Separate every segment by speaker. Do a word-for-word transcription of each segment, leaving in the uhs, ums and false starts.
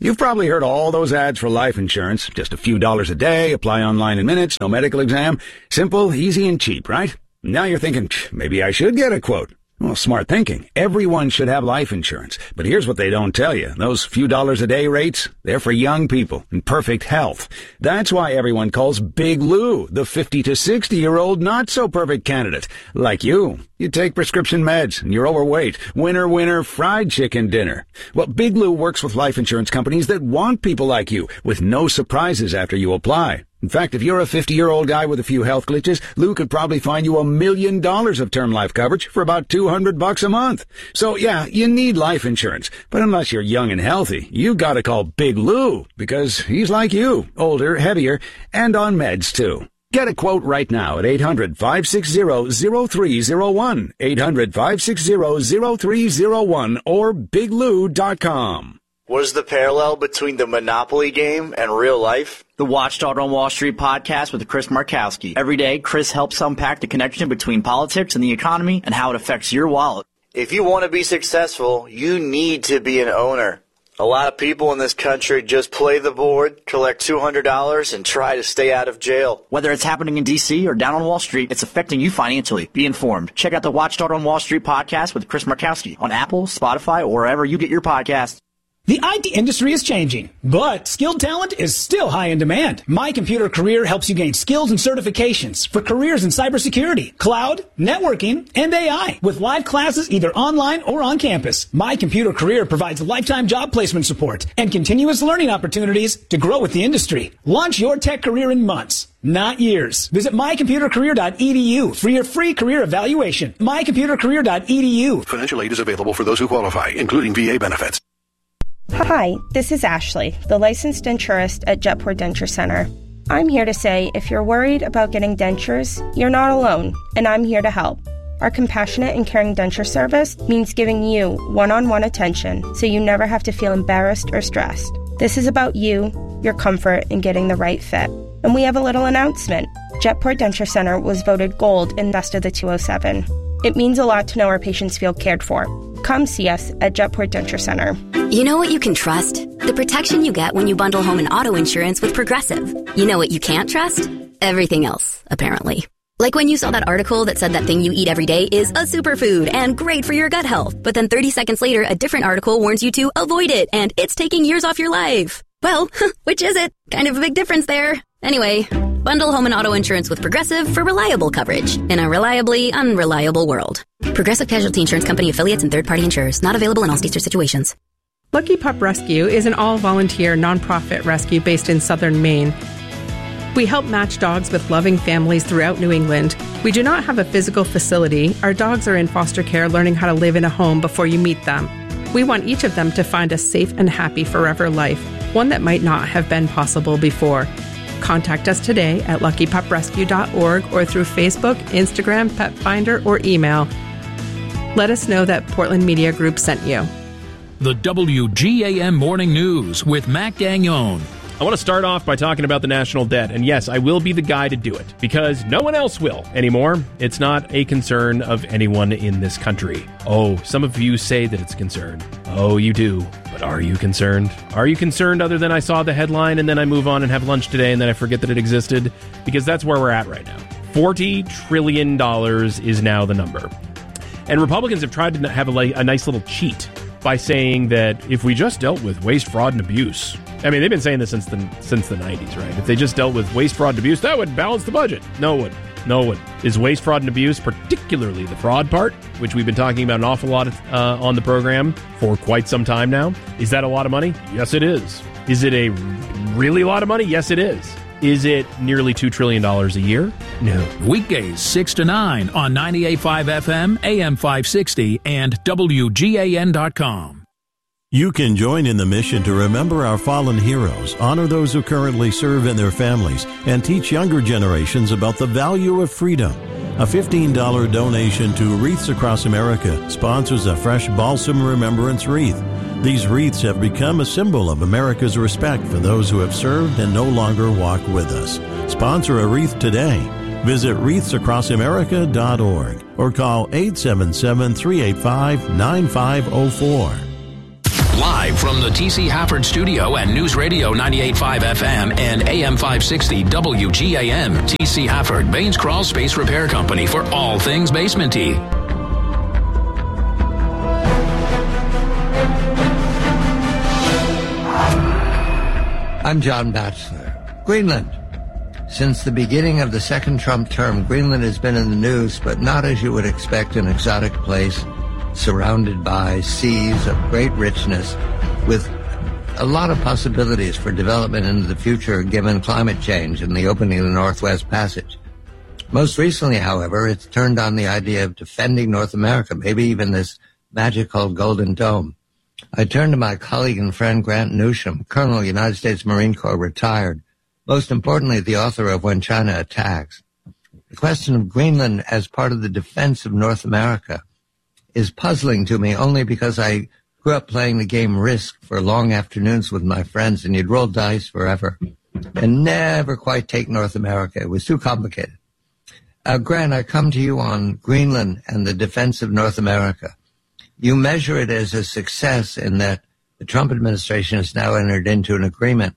Speaker 1: You've probably heard all those ads for life insurance. Just a few dollars a day, apply online in minutes, no medical exam. Simple, easy, and cheap, right? Now you're thinking, maybe I should get a quote. Well, smart thinking. Everyone should have life insurance. But here's what they don't tell you. Those few dollars a day rates, they're for young people in perfect health. That's why everyone calls Big Lou the fifty to sixty-year-old not-so-perfect candidate. Like you. You take prescription meds, and you're overweight. Winner, winner, fried chicken dinner. Well, Big Lou works with life insurance companies that want people like you, with no surprises after you apply. In fact, if you're a fifty-year-old guy with a few health glitches, Lou could probably find you a million dollars of term life coverage for about two hundred bucks a month. So, yeah, you need life insurance. But unless you're young and healthy, you gotta call Big Lou, because he's like you, older, heavier, and on meds, too. Get a quote right now at eight hundred, five six zero, zero three zero one, eight hundred, five six zero, zero three zero one, or big lou dot com.
Speaker 2: What is the parallel between the Monopoly game and real life?
Speaker 3: The Watchdog on Wall Street podcast with Chris Markowski. Every day, Chris helps unpack the connection between politics and the economy and how it affects your wallet.
Speaker 2: If you want to be successful, you need to be an owner. A lot of people in this country just play the board, collect two hundred dollars, and try to stay out of jail.
Speaker 3: Whether it's happening in D C or down on Wall Street, it's affecting you financially. Be informed. Check out the Watchdog on Wall Street podcast with Chris Markowski on Apple, Spotify, or wherever you get your podcasts.
Speaker 4: The I T industry is changing, but skilled talent is still high in demand. My Computer Career helps you gain skills and certifications for careers in cybersecurity, cloud, networking, and A I with live classes either online or on campus. My Computer Career provides lifetime job placement support and continuous learning opportunities to grow with the industry. Launch your tech career in months, not years. Visit my computer career dot e d u for your free career evaluation. my computer career dot e d u.
Speaker 5: Financial aid is available for those who qualify, including V A benefits.
Speaker 6: Hi, this is Ashley, the licensed denturist at Jetport Denture Center. I'm here to say if you're worried about getting dentures, you're not alone, and I'm here to help. Our compassionate and caring denture service means giving you one-on-one attention so you never have to feel embarrassed or stressed. This is about you, your comfort, and getting the right fit. And we have a little announcement. Jetport Denture Center was voted gold in Best of the two oh seven. It means a lot to know our patients feel cared for. Come see us at Jetport Denture Center.
Speaker 7: You know what you can trust? The protection you get when you bundle home and auto insurance with Progressive. You know what you can't trust? Everything else, apparently. Like when you saw that article that said that thing you eat every day is a superfood and great for your gut health. But then thirty seconds later, a different article warns you to avoid it and it's taking years off your life. Well, which is it? Kind of a big difference there. Anyway, bundle home and auto insurance with Progressive for reliable coverage in a reliably unreliable world. Progressive Casualty Insurance Company affiliates and third-party insurers. Not available in all states or situations.
Speaker 8: Lucky Pup Rescue is an all-volunteer nonprofit rescue based in southern Maine. We help match dogs with loving families throughout New England. We do not have a physical facility. Our dogs are in foster care learning how to live in a home before you meet them. We want each of them to find a safe and happy forever life, one that might not have been possible before. Contact us today at lucky pup rescue dot org or through Facebook, Instagram, Pet Finder, or email. Let us know that Portland Media Group sent you.
Speaker 9: The W G A M Morning News with Mac Gagnon.
Speaker 10: I want to start off by talking about the national debt, and yes, I will be the guy to do it, because no one else will anymore. It's not a concern of anyone in this country. Oh, some of you say that it's a concern. Oh, you do. But are you concerned? Are you concerned other than I saw the headline and then I move on and have lunch today and then I forget that it existed? Because that's where we're at right now. forty trillion dollars is now the number. And Republicans have tried to have a, a nice little cheat by saying that if we just dealt with waste, fraud, and abuse, I mean, they've been saying this since the since the nineties, right? If they just dealt with waste, fraud, and abuse, that would balance the budget. No, it would. No, it would. Is waste, fraud, and abuse, particularly the fraud part, which we've been talking about an awful lot uh, on the program for quite some time now, is that a lot of money? Yes, it is. Is it a really lot of money? Yes, it is. Is it nearly two trillion dollars a year? No.
Speaker 9: Weekdays six to nine on ninety-eight point five F M, A M five sixty, and W G A N dot com.
Speaker 11: You can join in the mission to remember our fallen heroes, honor those who currently serve and their families, and teach younger generations about the value of freedom. A fifteen dollars donation to Wreaths Across America sponsors a fresh balsam remembrance wreath. These wreaths have become a symbol of America's respect for those who have served and no longer walk with us. Sponsor a wreath today. Visit wreaths across america dot org or call eight seven seven, three eight five, nine five zero four.
Speaker 12: Live
Speaker 9: Live from the T C Hafford Studio and News Radio ninety-eight point five F M and A M five sixty W G A N. T C Hafford, Baines Crawl Space Repair Company for all things basement-y.
Speaker 12: I'm John Batchelor. Greenland. Since the beginning of the second Trump term, Greenland has been in the news, but not as you would expect, an exotic place surrounded by seas of great richness with a lot of possibilities for development into the future given climate change and the opening of the Northwest Passage. Most recently, however, it's turned on the idea of defending North America, maybe even this magical Golden Dome. I turn to my colleague and friend Grant Newsham, Colonel, United States Marine Corps, retired, most importantly, the author of When China Attacks. The question of Greenland as part of the defense of North America is puzzling to me only because I grew up playing the game Risk for long afternoons with my friends, and you'd roll dice forever and never quite take North America. It was too complicated. Uh, Grant, I come to you on Greenland and the defense of North America. You measure it as a success in that the Trump administration has now entered into an agreement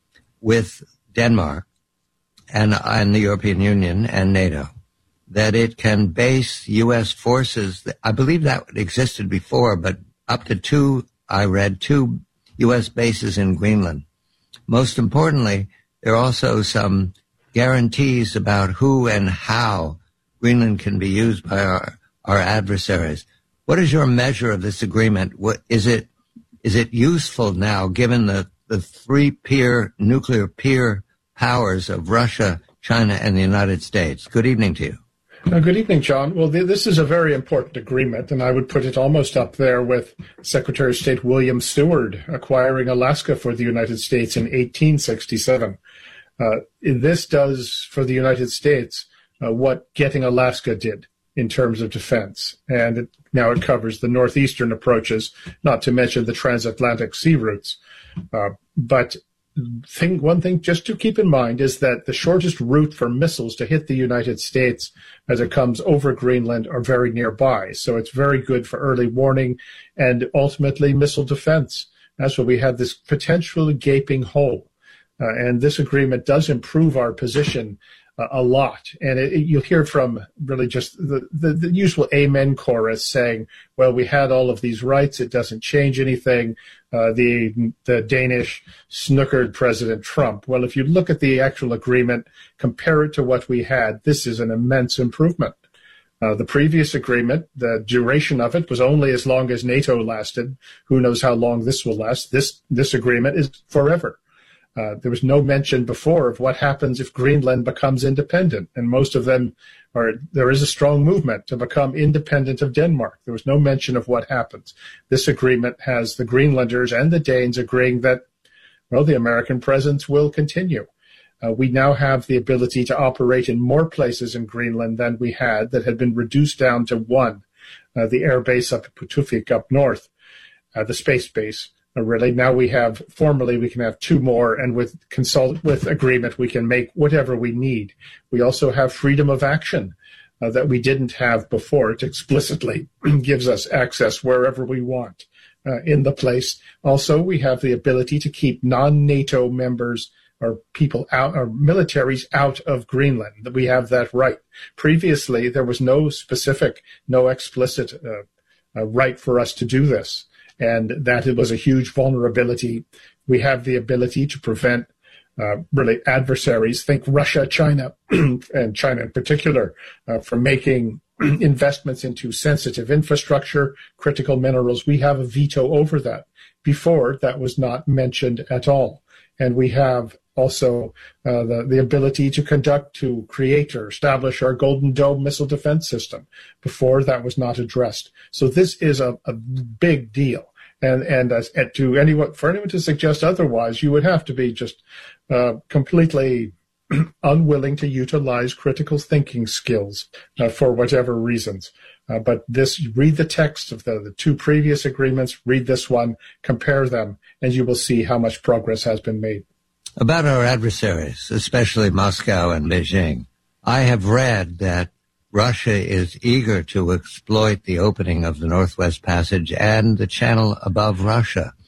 Speaker 12: with Denmark and, and the European Union and NATO that it can base U S forces. I believe that existed before, but up to two, I read, two U S bases in Greenland. Most importantly, there are also some guarantees about who and how Greenland can be used by our, our adversaries. What is your measure of this agreement? What is it? Is it useful now, given the, the three peer nuclear peer powers of Russia, China, and the United States? Good evening to you.
Speaker 13: Uh, good evening, John. Well, th- this is a very important agreement, and I would put it almost up there with Secretary of State William Seward acquiring Alaska for the United States in eighteen sixty-seven. Uh, this does for the United States uh, what getting Alaska did in terms of defense. And it, now it covers the northeastern approaches, not to mention the transatlantic sea routes. Uh, but thing, one thing just to keep in mind is that the shortest route for missiles to hit the United States as it comes over Greenland are very nearby. So it's very good for early warning and ultimately missile defense. That's why we have this potentially gaping hole. Uh, and this agreement does improve our position Uh, a lot. And it, it, you'll hear from really just the, the, the usual amen chorus saying, well, we had all of these rights. It doesn't change anything. Uh, the, the Danish snookered President Trump. Well, if you look at the actual agreement, compare it to what we had, this is an immense improvement. Uh, the previous agreement, the duration of it was only as long as NATO lasted. Who knows how long this will last? This, this agreement is forever. Uh, there was no mention before of what happens if Greenland becomes independent, and most of them are, there is a strong movement to become independent of Denmark. There was no mention of what happens. This agreement has the Greenlanders and the Danes agreeing that, well, the American presence will continue. Uh, we now have the ability to operate in more places in Greenland than we had that had been reduced down to one, uh, the air base up at Putufik up north, uh, the space base. Really, now we have, formally, we can have two more, and with consult with agreement, we can make whatever we need. We also have freedom of action uh, that we didn't have before. It explicitly gives us access wherever we want uh, in the place. Also, we have the ability to keep non-NATO members or people out, or militaries out of Greenland. We have that right. Previously, there was no specific, no explicit uh, uh, right for us to do this. And that it was a huge vulnerability. We have the ability to prevent uh, really adversaries, think Russia, China, and China in particular, uh, from making investments into sensitive infrastructure, critical minerals. We have a veto over that. Before, that was not mentioned at all. And we have also uh, the, the ability to conduct, to create or establish our Golden Dome missile defense system. Before, that was not addressed. So this is a, a big deal. And, and, as, and to anyone, for anyone to suggest otherwise, you would have to be just uh, completely unwilling to utilize critical thinking skills uh, for whatever reasons. Uh, but this, read the text of the, the two previous agreements, read this one, compare them, and you will see how much progress has been made.
Speaker 12: About our adversaries, especially Moscow and Beijing, I have read that Russia is eager to exploit the opening of the Northwest Passage and the channel above Russia.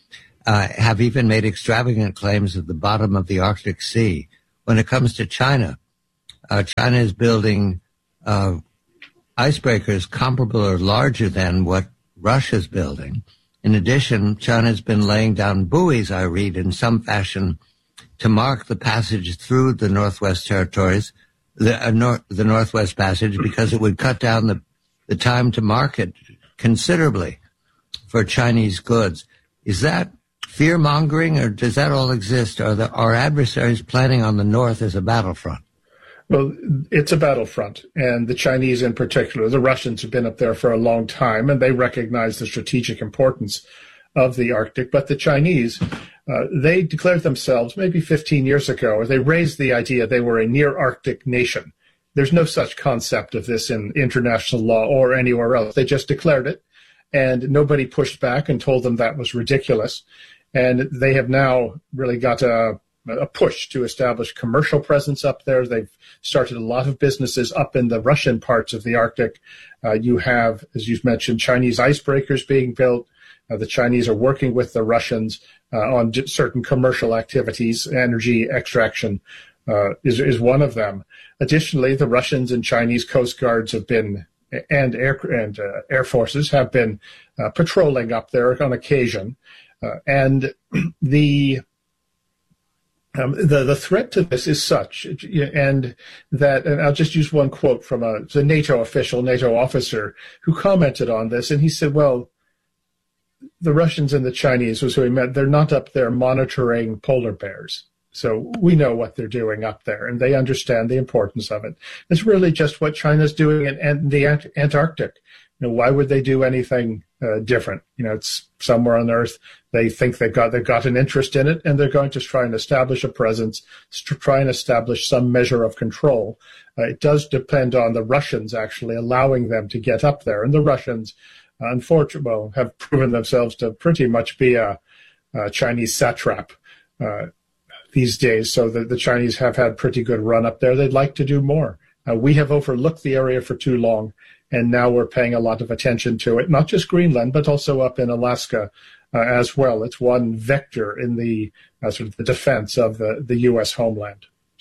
Speaker 12: uh, have even made extravagant claims at the bottom of the Arctic Sea. When it comes to China, uh, China is building uh, icebreakers comparable or larger than what Russia's building. In addition, China's been laying down buoys, I read, in some fashion to mark the passage through the Northwest Territories, the, uh, nor- the Northwest Passage, because it would cut down the, the time to market considerably for Chinese goods. Is that fear-mongering, or does that all exist? Are the, our adversaries planning on the North as a battlefront?
Speaker 13: Well, it's a battlefront, and the Chinese in particular, the Russians have been up there for a long time, and they recognize the strategic importance of the Arctic. But the Chinese, uh, they declared themselves maybe fifteen years ago, they raised the idea they were a near-Arctic nation. There's no such concept of this in international law or anywhere else. They just declared it, and nobody pushed back and told them that was ridiculous. And they have now really got a a push to establish commercial presence up there. They've started a lot of businesses up in the Russian parts of the Arctic. Uh, you have, as you've mentioned, Chinese icebreakers being built. Uh, the Chinese are working with the Russians uh, on certain commercial activities. Energy extraction uh, is, is one of them. Additionally, the Russians and Chinese coast guards have been, and air, and, uh, air forces have been uh, patrolling up there on occasion. Uh, and the Um, the, the threat to this is such, and that, and I'll just use one quote from a, a NATO official, NATO officer, who commented on this, and he said, well, the Russians and the Chinese was who he meant, they're not up there monitoring polar bears. So we know what they're doing up there, and they understand the importance of it. It's really just what China's doing in, in the Ant- Antarctic. You know, why would they do anything uh, different? You know, it's somewhere on Earth. They think they've got they've got an interest in it, and they're going to try and establish a presence, to try and establish some measure of control. Uh, it does depend on the Russians actually allowing them to get up there, and the Russians, uh, unfortunately, well, have proven themselves to pretty much be a, a Chinese satrap uh, these days. So the, the Chinese have had pretty good run up there. They'd like to do more. Uh, we have overlooked the area for too long, and now we're paying a lot of attention to it, not just Greenland, but also up in Alaska uh, as well. It's one vector in the uh, sort of the defense of the, the U S homeland.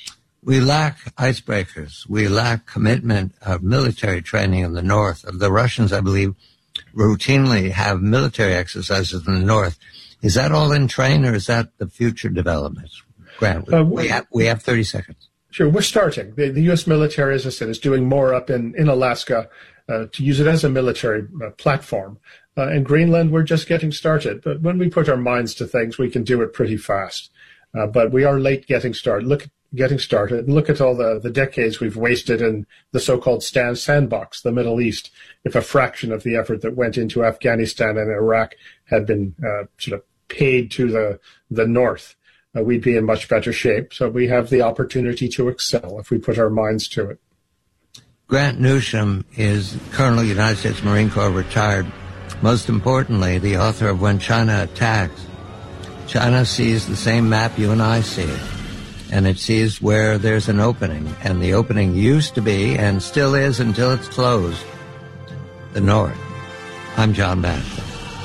Speaker 12: We lack icebreakers. We lack commitment of military training in the North. The Russians, I believe, routinely have military exercises in the North. Is that all in train, or is that the future developments? Grant, we, uh, we, have, we have thirty seconds.
Speaker 13: Sure, we're starting. The, the U S military, as I said, is doing more up in, in Alaska uh, to use it as a military uh, platform. Uh, in Greenland, we're just getting started. But when we put our minds to things, we can do it pretty fast. Uh, but we are late getting started. Look, getting started. Look at all the, the decades we've wasted in the so-called stand, sandbox, the Middle East. If a fraction of the effort that went into Afghanistan and Iraq had been uh, sort of paid to the the North, Uh, we'd be in much better shape. So we have the opportunity to excel if we put our minds to it.
Speaker 12: Grant Newsham is Colonel of the United States Marine Corps, retired. Most importantly, the author of When China Attacks. China sees the same map you and I see, and it sees where there's an opening. And the opening used to be, and still is until it's closed, the North. I'm John Batchelor.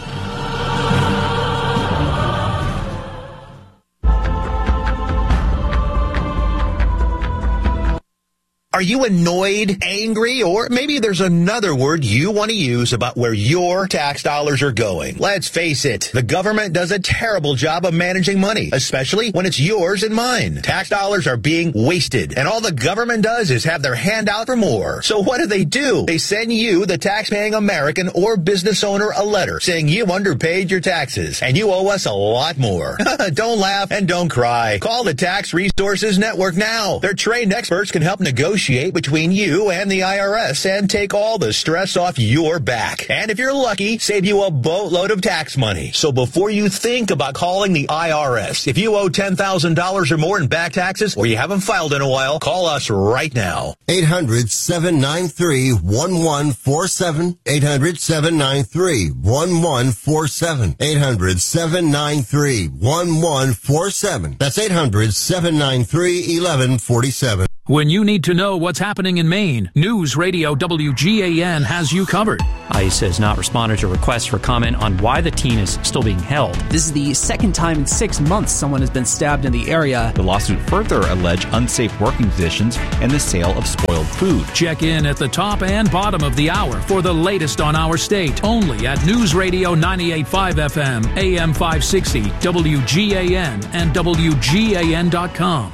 Speaker 14: Are you annoyed, angry, or maybe there's another word you want to use about where your tax dollars are going? Let's face it, the government does a terrible job of managing money, especially when it's yours and mine. Tax dollars are being wasted, and all the government does is have their hand out for more. So what do they do? They send you, the tax-paying American or business owner, a letter saying you underpaid your taxes, and you owe us a lot more. Don't laugh and don't cry. Call the Tax Resources Network now. Their trained experts can help negotiate between you and the I R S and take all the stress off your back. And if you're lucky, save you a boatload of tax money. So before you think about calling the I R S, if you owe ten thousand dollars or more in back taxes or you haven't filed in a while, call us right now.
Speaker 15: eight hundred, seven nine three, one one four seven. eight hundred, seven nine three, one one four seven. eight hundred, seven nine three, one one four seven. That's eight hundred, seven nine three, one one four seven.
Speaker 9: When you need to know what's happening in Maine, News Radio W G A N has you covered.
Speaker 16: ICE has not responded to requests for comment on why the teen is still being held.
Speaker 17: This is the second time in six months someone has been stabbed in the area.
Speaker 18: The lawsuit further alleged unsafe working conditions and the sale of spoiled food.
Speaker 9: Check in at the top and bottom of the hour for the latest on our state, only at News Radio ninety-eight point five F M, A M five sixty, W G A N, and W G A N dot com.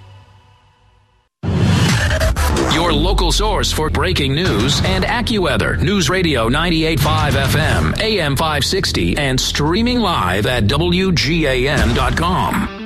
Speaker 9: Your local source for breaking news and AccuWeather. News Radio ninety-eight point five F M, A M five sixty, and streaming live at W G A N dot com.